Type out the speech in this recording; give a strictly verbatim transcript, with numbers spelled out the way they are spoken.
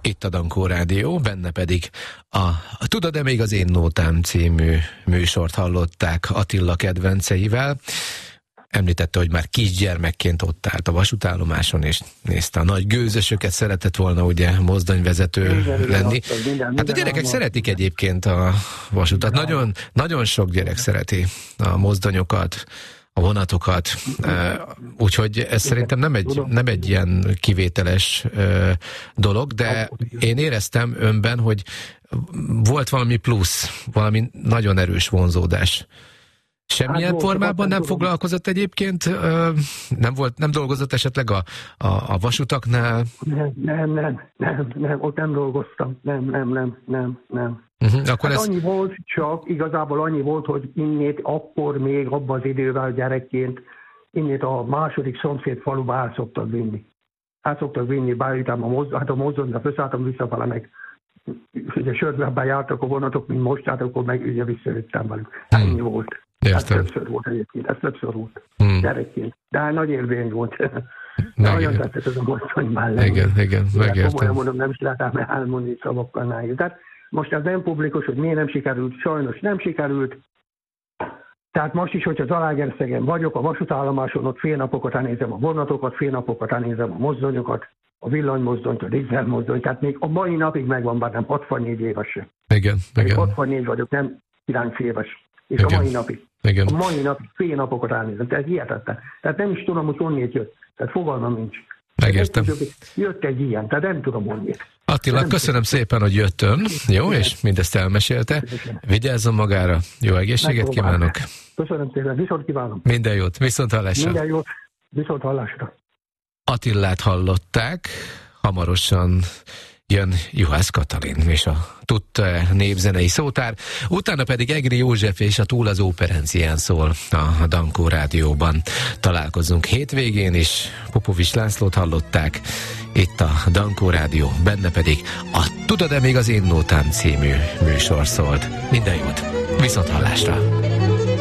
Itt a Dankó Rádió, benne pedig a Tudod-e még az én nótám című műsort hallották Attila kedvenceivel. Említette, hogy már kisgyermekként ott állt a vasútállomáson, és nézte a nagy gőzösöket, szeretett volna ugye mozdonyvezető igen, lenni. Igen, minden, hát a gyerekek minden szeretik egyébként a vasutat. Nagyon, nagyon sok gyerek szereti a mozdonyokat, a vonatokat, úgyhogy ez szerintem nem egy, nem egy ilyen kivételes dolog, de én éreztem önben, hogy volt valami plusz, valami nagyon erős vonzódás. Semmilyen hát, formában nem foglalkozott egyébként? Nem volt, nem dolgozott esetleg a, a, a vasutaknál? Nem, nem, nem, nem, nem, ott nem dolgoztam. Nem, nem, nem, nem, nem. Uh-huh, akkor hát ez... annyi volt, csak igazából annyi volt, hogy innét akkor még abban az idővel gyerekként innét a második szomszéd faluba el szoktak vinni. El szoktak vinni, beállítam a mozdony, hát a mozdonyra fölszálltam visszafele meg. Ugye sörgőbben jártak a vonatok, mint most, tehát akkor meg ugye visszajöttem velük. Ennyi hmm. volt. Ez többször volt egyébként, ez többször volt hmm. gyerekként. De hát nagy élmény volt. Nagyon tetszett ez a mozdony mellett. Igen, igen, megértem. Komolyan mondom, nem is lehetem elmondani szavakkal nájuk. Tehát most ez nem publikus, hogy miért nem sikerült, sajnos nem sikerült. Tehát most is, hogyha Zalaegerszegen vagyok, a vasútállomáson ott fél napokat elnézem a vonatokat, fél napokat elnézem a mozdonyokat, a villanymozdonyt, a dízelmozdonyt, tehát még a mai napig megvan, bár nem hatvannégy éves sem. Igen, igen. hatvannégy vagyok, nem kilenc éves. És igen. a mai napig. Igen. A mai napig fél napokat elnézem. Tehát hihetetlen. Tehát nem is tudom, hogy honnét jött. Tehát fogalmam nincs. Megértem. Jött egy ilyen, tehát nem tudom honnét. Attila, nem köszönöm tudom. szépen, hogy jött ön. Jó, igen. És mindezt elmesélte. Vigyázzon magára. Jó egészséget kívánok. Köszönöm szépen. Viszont kívánom. Minden jót. Viszont hallásra. Minden jót. Viszont hallásra. Attilát hallották. Hamarosan jön Juhász Katalin és a Tudta népzenei szótár, utána pedig Egri József és a Túl az Óperencián szól a Dankó Rádióban. Találkozunk hétvégén is, Popovics Lászlót hallották, itt a Dankó Rádió, benne pedig a Tudod-e még az én nótám című műsor szólt. Minden jót, viszont hallásra!